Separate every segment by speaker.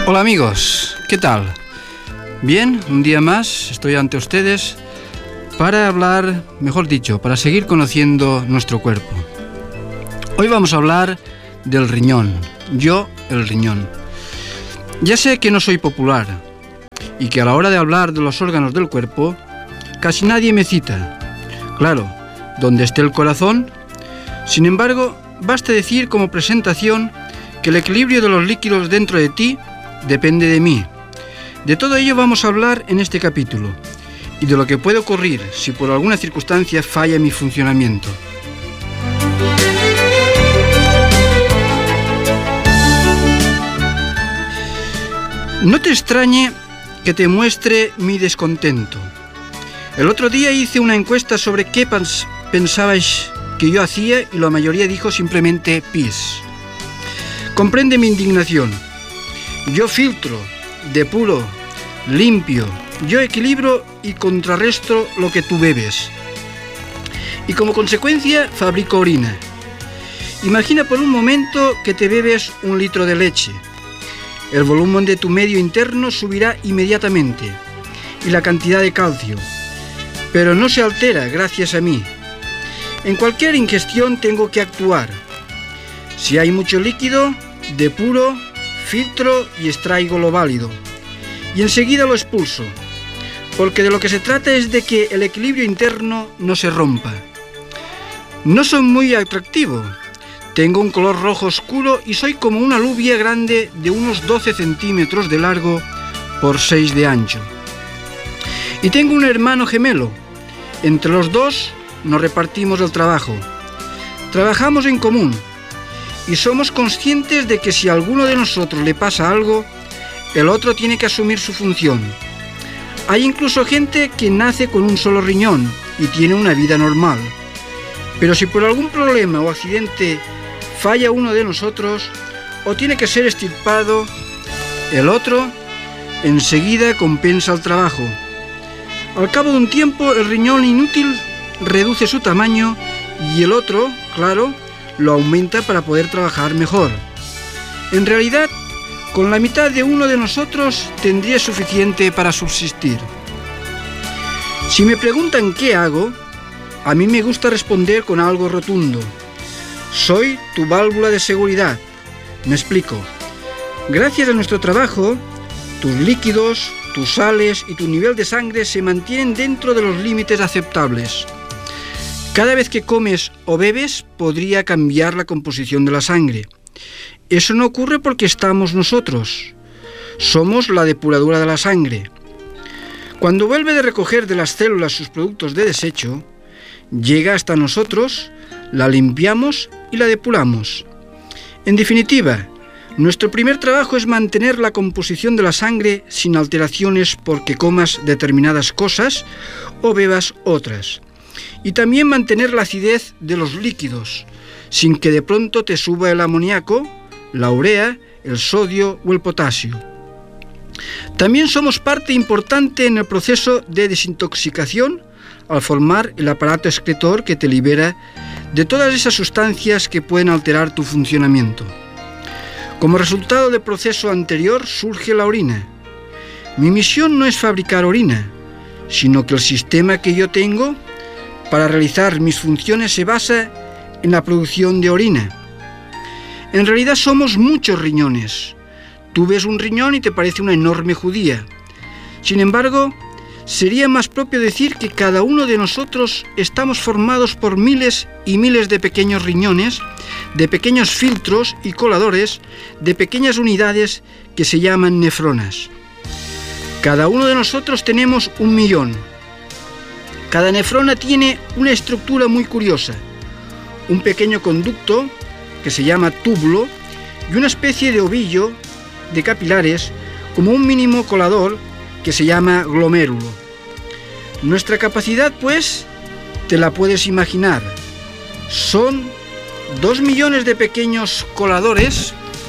Speaker 1: Hola amigos, ¿qué tal? Bien, un día más estoy ante ustedes para hablar, mejor dicho, para seguir conociendo nuestro cuerpo. Hoy vamos a hablar del riñón, el riñón. Ya sé que no soy popular y que a la hora de hablar de los órganos del cuerpo casi nadie me cita. Claro, donde esté el corazón. Sin embargo, basta decir como presentación que el equilibrio de los líquidos dentro de ti depende de mí. De todo ello vamos a hablar en este capítulo y de lo que puede ocurrir si por alguna circunstancia falla mi funcionamiento. No te extrañe que te muestre mi descontento. El otro día hice una encuesta sobre qué pensabais que yo hacía y la mayoría dijo simplemente pis. Comprende mi indignación. Yo filtro, depuro, limpio, yo equilibro y contrarresto lo que tú bebes. Y como consecuencia fabrico orina. Imagina por un momento que te bebes 1 litro de leche. El volumen de tu medio interno subirá inmediatamente y la cantidad de calcio, pero no se altera gracias a mí. En cualquier ingestión tengo que actuar. Si hay mucho líquido, depuro, filtro y extraigo lo válido. Y enseguida lo expulso, porque de lo que se trata es de que el equilibrio interno no se rompa. No soy muy atractivo. Tengo un color rojo oscuro y soy como una alubia grande de unos 12 centímetros de largo por 6 de ancho. Y tengo un hermano gemelo. Entre los dos nos repartimos el trabajo. Trabajamos en común. Y somos conscientes de que si a alguno de nosotros le pasa algo, el otro tiene que asumir su función. Hay incluso gente que nace con un solo riñón y tiene una vida normal. Pero si por algún problema o accidente falla uno de nosotros o tiene que ser extirpado, el otro enseguida compensa el trabajo. Al cabo de un tiempo, el riñón inútil reduce su tamaño y el otro, claro, lo aumenta para poder trabajar mejor. En realidad, con la mitad de uno de nosotros tendría suficiente para subsistir. Si me preguntan qué hago, a mí me gusta responder con algo rotundo. Soy tu válvula de seguridad. Me explico. Gracias a nuestro trabajo, tus líquidos, tus sales y tu nivel de sangre se mantienen dentro de los límites aceptables. Cada vez que comes o bebes podría cambiar la composición de la sangre. Eso no ocurre porque estamos nosotros. Somos la depuradora de la sangre. Cuando vuelve de recoger de las células sus productos de desecho, llega hasta nosotros, la limpiamos y la depuramos. En definitiva, nuestro primer trabajo es mantener la composición de la sangre sin alteraciones porque comas determinadas cosas o bebas otras. Y también mantener la acidez de los líquidos, sin que de pronto te suba el amoníaco, la urea, el sodio o el potasio. También somos parte importante en el proceso de desintoxicación al formar el aparato excretor que te libera de todas esas sustancias que pueden alterar tu funcionamiento. Como resultado del proceso anterior surge la orina. Mi misión no es fabricar orina, sino que el sistema que yo tengo para realizar mis funciones se basa en la producción de orina. En realidad somos muchos riñones. Tú ves un riñón y te parece una enorme judía. Sin embargo, sería más propio decir que cada uno de nosotros estamos formados por miles y miles de pequeños riñones, de pequeños filtros y coladores, de pequeñas unidades que se llaman nefronas. Cada uno de nosotros tenemos 1 millón. Cada nefrona tiene una estructura muy curiosa, un pequeño conducto que se llama túbulo y una especie de ovillo de capilares como un mínimo colador que se llama glomérulo. Nuestra capacidad, pues, te la puedes imaginar. Son 2 millones de pequeños coladores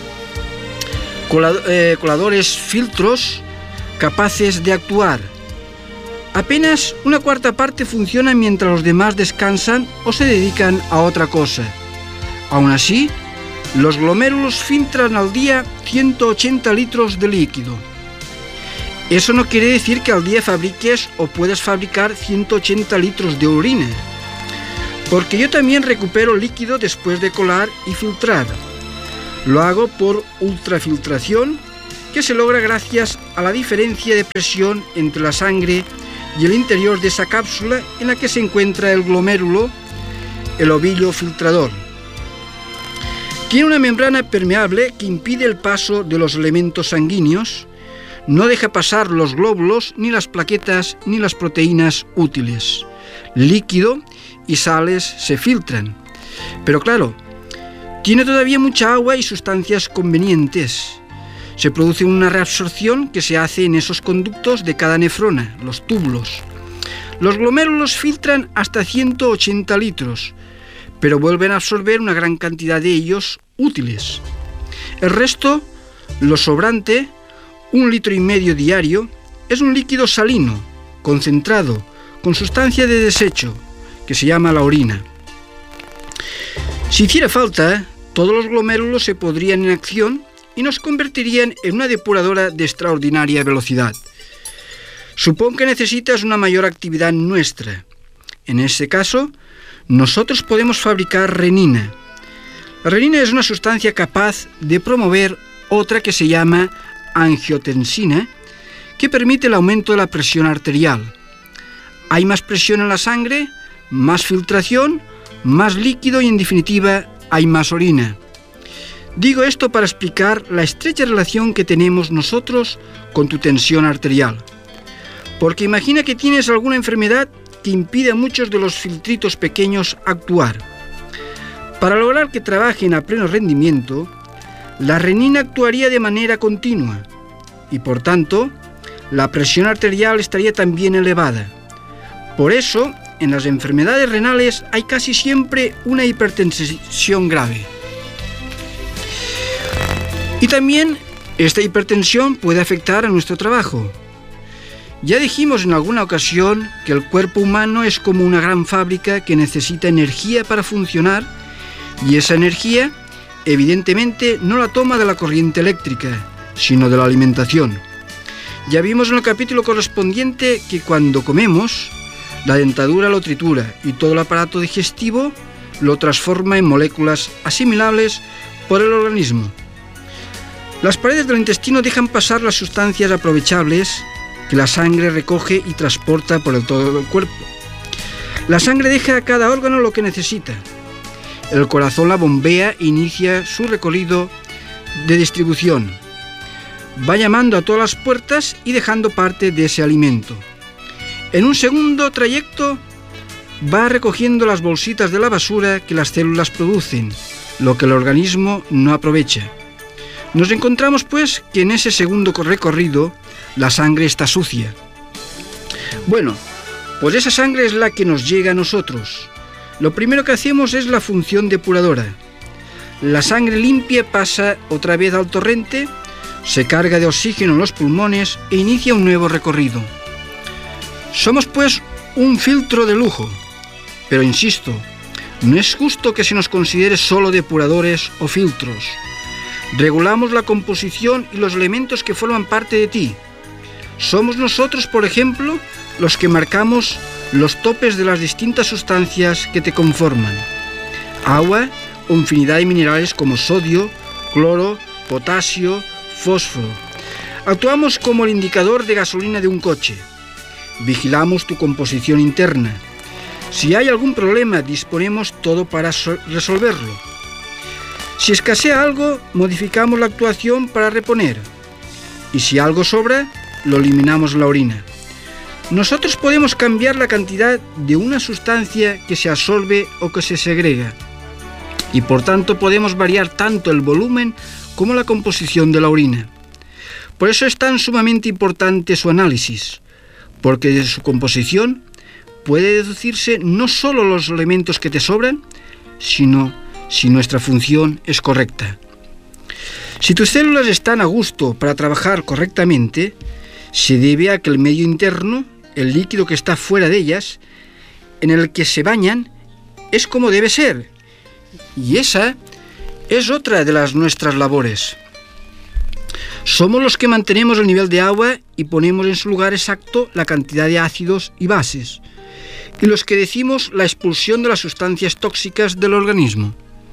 Speaker 1: filtros capaces de actuar. Apenas una cuarta parte funciona mientras los demás descansan o se dedican a otra cosa. Aún así, los glomérulos filtran al día 180 litros de líquido. Eso no quiere decir que al día fabriques o puedas fabricar 180 litros de orina, porque yo también recupero líquido después de colar y filtrar. Lo hago por ultrafiltración, que se logra gracias a la diferencia de presión entre la sangre y el interior de esa cápsula en la que se encuentra el glomérulo, el ovillo filtrador. Tiene una membrana permeable que impide el paso de los elementos sanguíneos, no deja pasar los glóbulos, ni las plaquetas, ni las proteínas útiles. Líquido y sales se filtran. Pero claro, tiene todavía mucha agua y sustancias convenientes. Se produce una reabsorción que se hace en esos conductos de cada nefrona, los túbulos. Los glomérulos filtran hasta 180 litros, pero vuelven a absorber una gran cantidad de ellos útiles. El resto, lo sobrante, 1,5 litros diario, es un líquido salino, concentrado, con sustancia de desecho, que se llama la orina. Si hiciera falta, todos los glomérulos se pondrían en acción y nos convertirían en una depuradora de extraordinaria velocidad. Supón que necesitas una mayor actividad nuestra. En ese caso, nosotros podemos fabricar renina. La renina es una sustancia capaz de promover otra que se llama angiotensina, que permite el aumento de la presión arterial. Hay más presión en la sangre, más filtración, más líquido y, en definitiva, hay más orina. Digo esto para explicar la estrecha relación que tenemos nosotros con tu tensión arterial. Porque imagina que tienes alguna enfermedad que impide a muchos de los filtritos pequeños actuar. Para lograr que trabajen a pleno rendimiento, la renina actuaría de manera continua y, por tanto, la presión arterial estaría también elevada. Por eso, en las enfermedades renales hay casi siempre una hipertensión grave. Y también esta hipertensión puede afectar a nuestro trabajo. Ya dijimos en alguna ocasión que el cuerpo humano es como una gran fábrica que necesita energía para funcionar, y esa energía, evidentemente, no la toma de la corriente eléctrica, sino de la alimentación. Ya vimos en el capítulo correspondiente que cuando comemos, la dentadura lo tritura y todo el aparato digestivo lo transforma en moléculas asimilables por el organismo. Las paredes del intestino dejan pasar las sustancias aprovechables que la sangre recoge y transporta por todo el cuerpo. La sangre deja a cada órgano lo que necesita. El corazón la bombea e inicia su recorrido de distribución. Va llamando a todas las puertas y dejando parte de ese alimento. En un segundo trayecto va recogiendo las bolsitas de la basura que las células producen, lo que el organismo no aprovecha. Nos encontramos, pues, que en ese segundo recorrido la sangre está sucia. Bueno, pues esa sangre es la que nos llega a nosotros. Lo primero que hacemos es la función depuradora. La sangre limpia pasa otra vez al torrente, se carga de oxígeno en los pulmones e inicia un nuevo recorrido. Somos, pues, un filtro de lujo, pero insisto, no es justo que se nos considere solo depuradores o filtros. Regulamos la composición y los elementos que forman parte de ti. Somos nosotros, por ejemplo, los que marcamos los topes de las distintas sustancias que te conforman. Agua o infinidad de minerales como sodio, cloro, potasio, fósforo. Actuamos como el indicador de gasolina de un coche. Vigilamos tu composición interna. Si hay algún problema, disponemos todo para resolverlo. Si escasea algo, modificamos la actuación para reponer. Y si algo sobra, lo eliminamos en la orina. Nosotros podemos cambiar la cantidad de una sustancia que se absorbe o que se segrega. Y por tanto podemos variar tanto el volumen como la composición de la orina. Por eso es tan sumamente importante su análisis, porque de su composición puede deducirse no solo los elementos que te sobran, sino si nuestra función es correcta. Si tus células están a gusto para trabajar correctamente, se debe a que el medio interno, el líquido que está fuera de ellas, en el que se bañan, es como debe ser. Y esa es otra de nuestras labores. Somos los que mantenemos el nivel de agua y ponemos en su lugar exacto la cantidad de ácidos y bases, y los que decimos la expulsión de las sustancias tóxicas del organismo.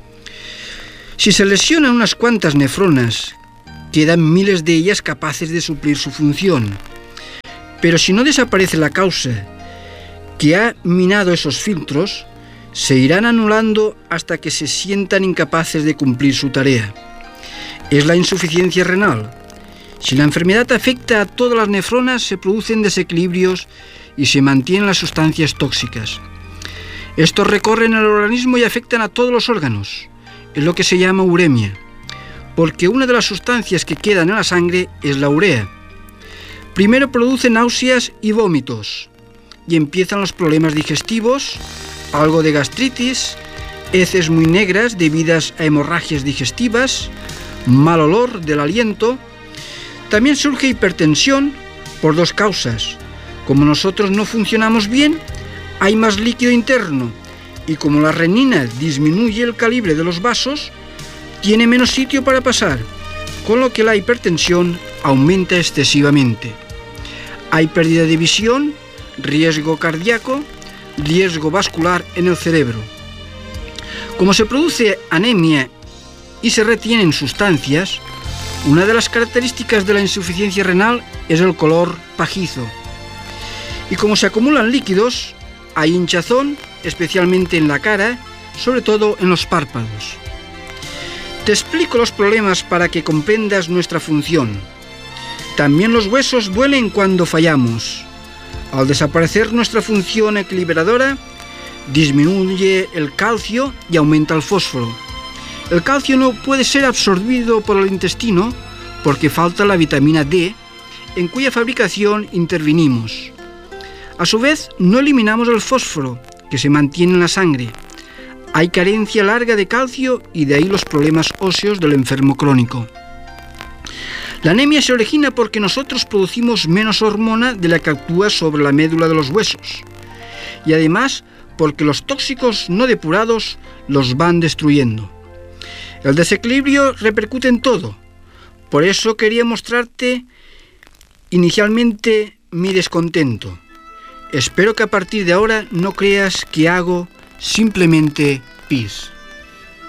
Speaker 1: Si se lesionan unas cuantas nefronas, quedan miles de ellas capaces de suplir su función. Pero si no desaparece la causa que ha minado esos filtros, se irán anulando hasta que se sientan incapaces de cumplir su tarea. Es la insuficiencia renal. Si la enfermedad afecta a todas las nefronas, se producen desequilibrios y se mantienen las sustancias tóxicas. Estos recorren el organismo y afectan a todos los órganos. Es lo que se llama uremia, porque una de las sustancias que quedan en la sangre es la urea. Primero produce náuseas y vómitos, y empiezan los problemas digestivos, algo de gastritis, heces muy negras debidas a hemorragias digestivas, mal olor del aliento. También surge hipertensión por dos causas. Como nosotros no funcionamos bien, hay más líquido interno, y como la renina disminuye el calibre de los vasos, tiene menos sitio para pasar, con lo que la hipertensión aumenta excesivamente. Hay pérdida de visión, riesgo cardíaco, riesgo vascular en el cerebro. Como se produce anemia y se retienen sustancias, una de las características de la insuficiencia renal es el color pajizo. Y como se acumulan líquidos, hay hinchazón, especialmente en la cara, sobre todo en los párpados. Te explico los problemas para que comprendas nuestra función. También los huesos duelen cuando fallamos. Al desaparecer nuestra función equilibradora, disminuye el calcio y aumenta el fósforo. El calcio no puede ser absorbido por el intestino porque falta la vitamina D, en cuya fabricación intervinimos. A su vez, no eliminamos el fósforo, que se mantiene en la sangre. Hay carencia larga de calcio y de ahí los problemas óseos del enfermo crónico. La anemia se origina porque nosotros producimos menos hormona de la que actúa sobre la médula de los huesos. Y además, porque los tóxicos no depurados los van destruyendo. El desequilibrio repercute en todo. Por eso quería mostrarte inicialmente mi descontento. Espero que a partir de ahora no creas que hago simplemente pis.